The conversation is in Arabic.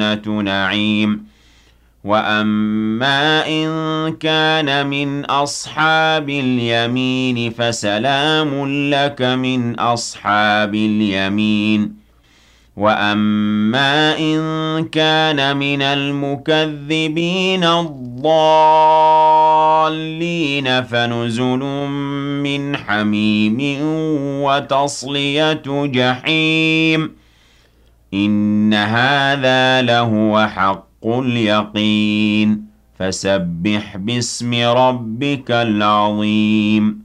جَنَّةُ نَعِيمٍ وَأَمَّا إِن كَانَ مِنْ أَصْحَابِ الْيَمِينِ فَسَلَامٌ لَّكَ مِنْ أَصْحَابِ الْيَمِينِ وَأَمَّا إِن كَانَ مِنَ الْمُكَذِّبِينَ الضَّالِّينَ فَنُزُلٌ مِّنْ حَمِيمٍ وَتَصْلِيَةُ جَحِيمٍ إِنَّ هَٰذَا لَهُوَ حَقُّ الْيَقِينِ فَسَبِّحْ بِاسْمِ رَبِّكَ الْعَظِيمِ